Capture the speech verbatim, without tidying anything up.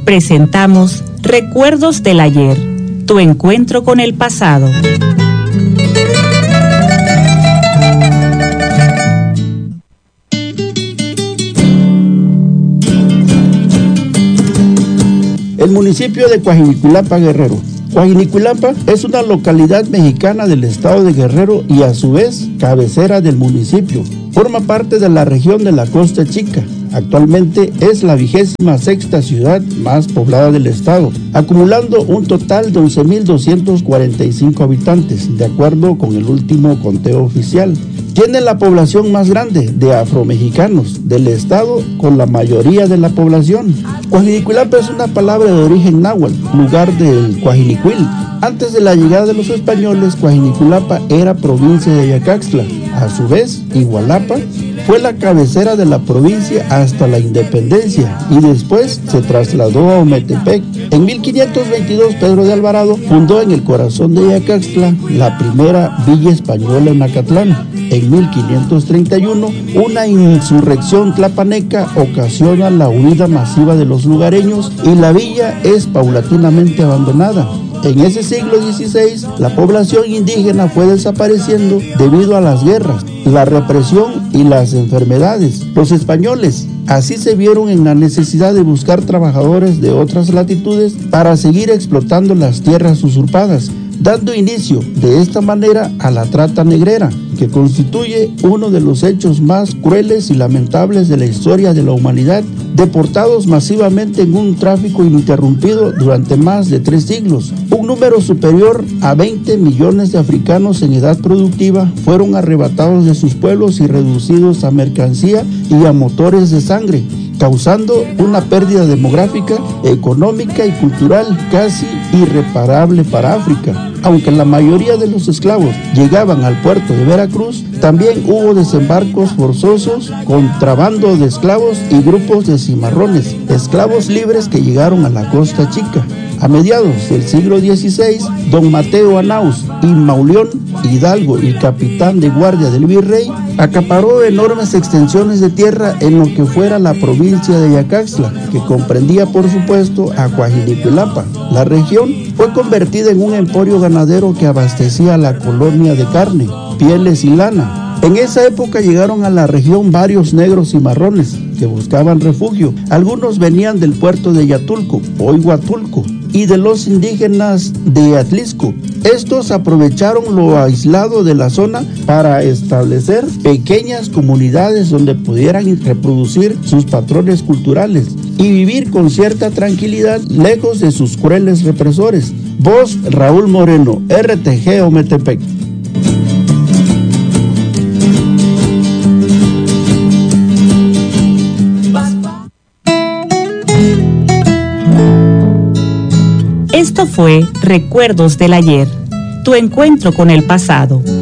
Presentamos Recuerdos del Ayer, tu encuentro con el pasado. El municipio de Coajinicuilapa, Guerrero. Coajinicuilapa es una localidad mexicana del estado de Guerrero y a su vez cabecera del municipio. Forma parte de la región de la Costa Chica. Actualmente es la vigésima sexta ciudad más poblada del estado, acumulando un total de once mil doscientos cuarenta y cinco habitantes, de acuerdo con el último conteo oficial. Tiene la población más grande de afromexicanos del estado, con la mayoría de la población. Coajinicuilapa es una palabra de origen náhuatl, lugar del Coajinicuil. Antes de la llegada de los españoles, Coajinicuilapa era provincia de Ayacaxtla. A su vez, Igualapa fue la cabecera de la provincia hasta la independencia y después se trasladó a Ometepec. En mil quinientos veintidós, Pedro de Alvarado fundó en el corazón de Ayacaxtla la primera villa española en Acatlán. En mil quinientos treinta y uno, una insurrección tlapaneca ocasiona la huida masiva de los lugareños y la villa es paulatinamente abandonada. En ese siglo dieciséis, la población indígena fue desapareciendo debido a las guerras, la represión y las enfermedades. Los españoles así se vieron en la necesidad de buscar trabajadores de otras latitudes para seguir explotando las tierras usurpadas, dando inicio de esta manera a la trata negrera, que constituye uno de los hechos más crueles y lamentables de la historia de la humanidad, deportados masivamente en un tráfico ininterrumpido durante más de tres siglos. Un número superior a veinte millones de africanos en edad productiva fueron arrebatados de sus pueblos y reducidos a mercancía y a motores de sangre, causando una pérdida demográfica, económica y cultural casi irreparable para África. Aunque la mayoría de los esclavos llegaban al puerto de Veracruz, también hubo desembarcos forzosos, contrabando de esclavos y grupos de cimarrones, esclavos libres que llegaron a la Costa Chica. A mediados del siglo dieciséis, don Mateo Anaus y Mauleón, hidalgo y capitán de guardia del virrey, acaparó enormes extensiones de tierra en lo que fuera la provincia de Ayacaxtla, que comprendía por supuesto a Coajinicuilapa. La región fue convertida en un emporio ganadero que abastecía la colonia de carne, pieles y lana. En esa época llegaron a la región varios negros y marrones que buscaban refugio. Algunos venían del puerto de Yatulco, hoy Huatulco, y de los indígenas de Atlisco. Estos aprovecharon lo aislado de la zona para establecer pequeñas comunidades donde pudieran reproducir sus patrones culturales y vivir con cierta tranquilidad lejos de sus crueles represores. Voz Raúl Moreno, R T G Ometepec. Esto fue Recuerdos del Ayer, tu encuentro con el pasado.